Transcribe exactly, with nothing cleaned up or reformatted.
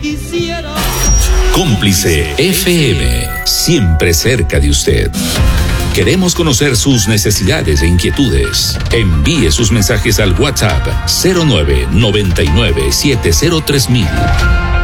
Quisiera. Cómplice F M, siempre cerca de usted. Queremos conocer sus necesidades e inquietudes. Envíe sus mensajes al WhatsApp cero nueve noventa y nueve siete cero tres mil.